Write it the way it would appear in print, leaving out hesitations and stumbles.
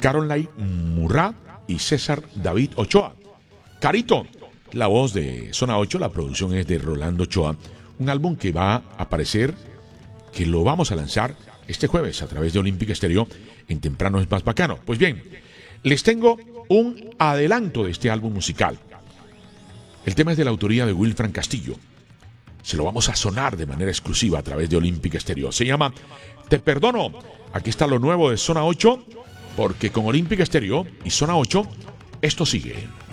Caroline Murrá y César David Ochoa. Carito, la voz de Zona 8, la producción es de Rolando Ochoa. Un álbum que va a aparecer, que lo vamos a lanzar este jueves a través de Olímpica Estéreo en Temprano es Más Bacano. Pues bien, les tengo un adelanto de este álbum musical. El tema es de la autoría de Wilfran Castillo. Se lo vamos a sonar de manera exclusiva a través de Olímpica Estéreo. Se llama Te Perdono. Aquí está lo nuevo de Zona 8, porque con Olímpica Estéreo y Zona 8, esto sigue.